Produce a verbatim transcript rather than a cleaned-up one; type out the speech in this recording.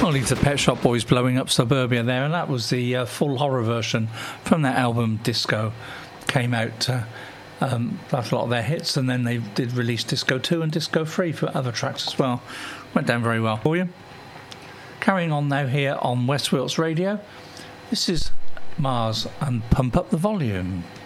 I'll leave the Pet Shop Boys blowing up suburbia there, and that was the uh, full horror version from that album Disco. Came out, uh, um, that's a lot of their hits, and then they did release Disco two and Disco three for other tracks as well. Went down very well for you. Carrying on now here on West Wilts Radio, this is Mars and Pump Up the Volume.